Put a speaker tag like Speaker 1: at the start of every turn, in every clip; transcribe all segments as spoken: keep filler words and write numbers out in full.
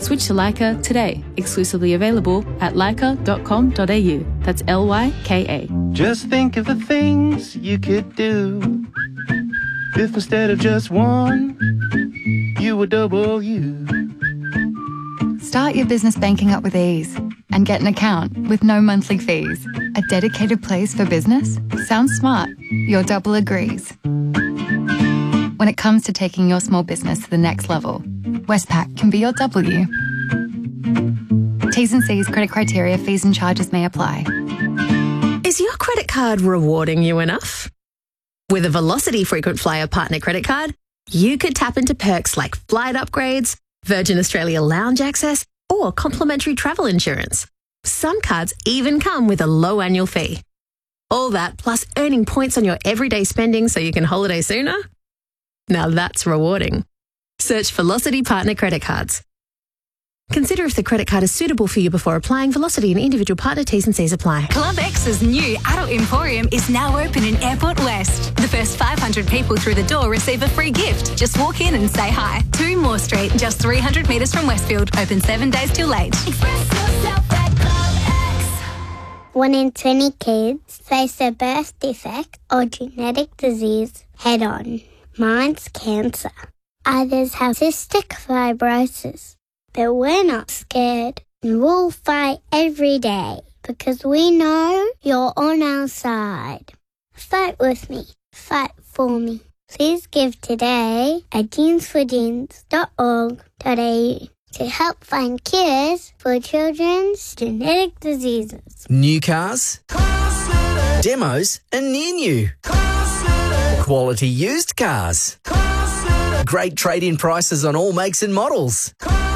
Speaker 1: Switch to Lyca today. Exclusively available at lyca dot com dot a u. That's L Y K A.
Speaker 2: Just think of the things you could do if instead of just one, you were double you.
Speaker 3: Start your business banking up with ease and get an account with no monthly fees. A dedicated place for business? Sounds smart. Your double agrees. When it comes to taking your small business to the next level, Westpac can be your W. T's and C's, credit criteria, fees and charges may apply.
Speaker 4: Is your credit card rewarding you enough? With a Velocity Frequent Flyer Partner Credit Card, you could tap into perks like flight upgrades, Virgin Australia lounge access, or complimentary travel insurance. Some cards even come with a low annual fee. All that plus earning points on your everyday spending so you can holiday sooner? Now that's rewarding. Search Velocity Partner Credit Cards. Consider if the credit card is suitable for you before applying. Velocity and individual partner T's and C's apply.
Speaker 5: Club X's new Adult Emporium is now open in Airport West. The first five hundred people through the door receive a free gift. Just walk in and say hi. two Moore Street, just three hundred metres from Westfield. Open seven days till late.
Speaker 6: Express yourself at Club X. One in twenty kids face a birth defect or genetic disease head on. Mine's cancer. Others have cystic fibrosis. But we're not scared, and we'll fight every day because we know you're on our side. Fight with me. Fight for me. Please give today at jeans for jeans dot org dot a u to help find cures for children's genetic diseases.
Speaker 7: New cars, demos and near new. Quality used cars. Great trade-in prices on all makes and models.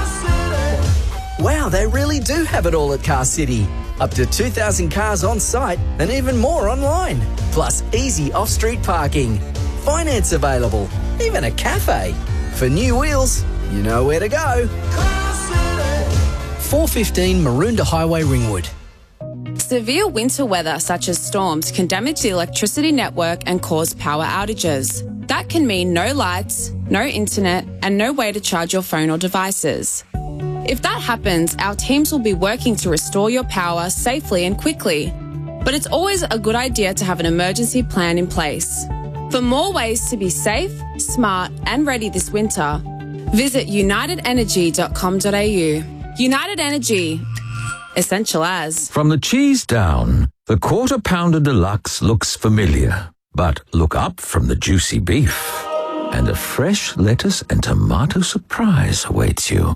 Speaker 7: Wow, they really do have it all at Car City. Up to two thousand cars on site and even more online. Plus easy off-street parking. Finance available. Even a cafe. For new wheels, you know where to go. four fifteen Maroondah Highway, Ringwood.
Speaker 1: Severe winter weather such as storms can damage the electricity network and cause power outages. That can mean no lights, no internet, and no way to charge your phone or devices. If that happens, our teams will be working to restore your power safely and quickly. But it's always a good idea to have an emergency plan in place. For more ways to be safe, smart, and ready this winter, visit united energy dot com dot a u. United Energy. Essential as.
Speaker 8: From the cheese down, the Quarter Pounder Deluxe looks familiar. But look up from the juicy beef, and a fresh lettuce and tomato surprise awaits you.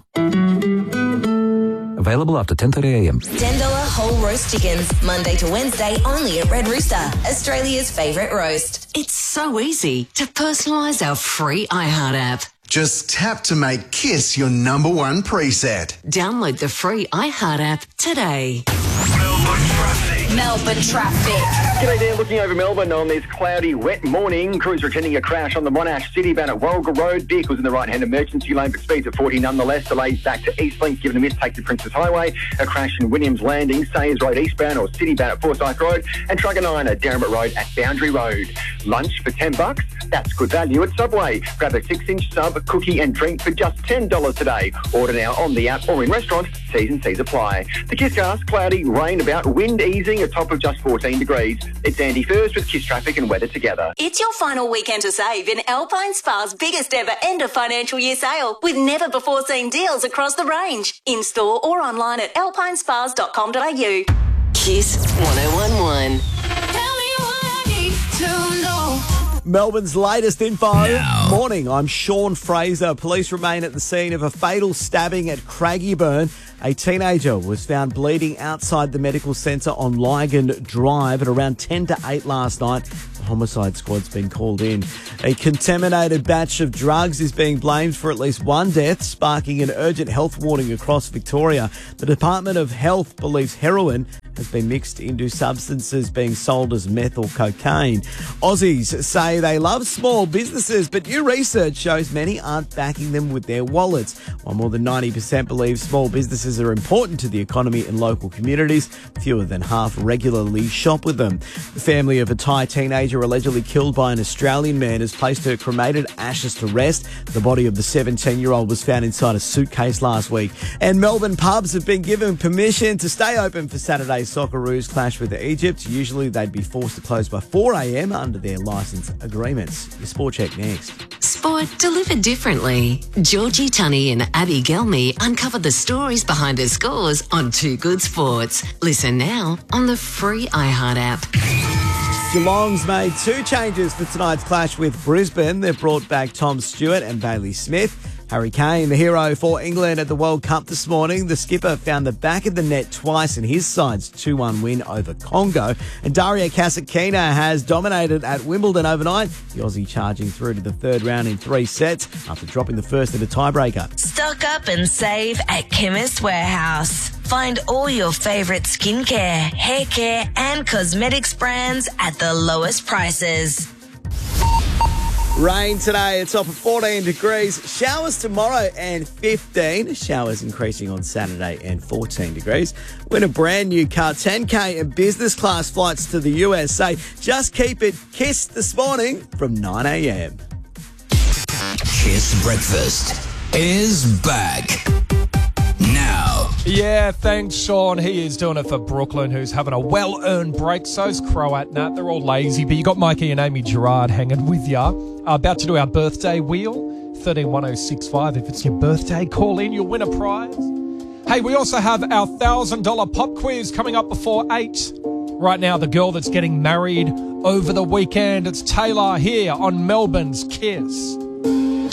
Speaker 8: Available after ten thirty a m.
Speaker 9: ten dollars whole roast chickens, Monday to Wednesday, only at Red Rooster, Australia's favourite roast.
Speaker 10: It's so easy to personalise our free iHeart app.
Speaker 11: Just tap to make Kiss your number one preset.
Speaker 10: Download the free iHeart app today.
Speaker 12: Melbourne traffic.
Speaker 9: Melbourne traffic.
Speaker 12: G'day there, looking over Melbourne on this cloudy, wet morning. Crews are attending a crash on the Monash City bound at Warragul Road. Vehicles in the right-hand emergency lane, but speeds at forty nonetheless. Delays back to Eastlink, given a mistake to Princess Highway. A crash in Williams Landing, Sayers Road eastbound or City bound at Forsyth Road. And Trugger nine at Darramut Road at Boundary Road. Lunch for ten bucks. That's good value at Subway. Grab a six-inch sub, cookie and drink for just ten dollars today. Order now on the app or in restaurant. T's and C's apply. The Kisscast, cloudy, rain about, wind easing, a top of just fourteen degrees. It's Andy first with Kiss Traffic and weather together.
Speaker 9: It's your final weekend to save in Alpine Spa's biggest ever end of financial year sale with never before seen deals across the range. In store or online at alpine spas dot com dot a u.
Speaker 10: Kiss one oh one one.
Speaker 5: Tell me what I need to know.
Speaker 13: Melbourne's latest info.
Speaker 7: Now.
Speaker 13: Morning, I'm Sean Fraser. Police remain at the scene of a fatal stabbing at Craigieburn. A teenager was found bleeding outside the medical centre on Lygon Drive at around ten to eight last night. The homicide squad's been called in. A contaminated batch of drugs is being blamed for at least one death, sparking an urgent health warning across Victoria. The Department of Health believes heroin has has been mixed into substances being sold as meth or cocaine. Aussies say they love small businesses, but new research shows many aren't backing them with their wallets. While more than ninety percent believe small businesses are important to the economy and local communities, fewer than half regularly shop with them. The family of a Thai teenager allegedly killed by an Australian man has placed her cremated ashes to rest. The body of the seventeen-year-old was found inside a suitcase last week. And Melbourne pubs have been given permission to stay open for Saturday's Socceroos clash with Egypt. Usually they'd be forced to close by four a.m. under their licence agreements. Your Sport Check next.
Speaker 10: Sport delivered differently. Georgie Tunney and Abby Gelmy uncover the stories behind her scores on Too Good Sports. Listen now on the free iHeart app.
Speaker 13: Geelong's made two changes for tonight's clash with Brisbane. They've brought back Tom Stewart and Bailey Smith. Harry Kane, the hero for England at the World Cup this morning. The skipper found the back of the net twice in his side's two one win over Congo. And Daria Kasatkina has dominated at Wimbledon overnight. The Aussie charging through to the third round in three sets after dropping the first in a tiebreaker.
Speaker 14: Stock up and save at Chemist Warehouse. Find all your favourite skincare, hair care and cosmetics brands at the lowest prices.
Speaker 13: Rain today, a top of fourteen degrees. Showers tomorrow and fifteen. Showers increasing on Saturday and fourteen degrees. Win a brand new car, ten K and business class flights to the U S A. Just keep it kissed this morning from nine a.m.
Speaker 15: Kiss Breakfast is back. Now.
Speaker 16: Yeah, thanks, Sean. He is doing it for Brooklyn, who's having a well-earned break. So's Croat Nat. They're all lazy, but you got Mikey and Amy Gerard hanging with ya. Uh, about to do our birthday wheel, thirteen one oh six five. If it's your birthday, call in, you'll win a prize. Hey, we also have our one thousand dollars pop quiz coming up before eight. Right now, the girl that's getting married over the weekend, it's Taylor here on Melbourne's Kiss.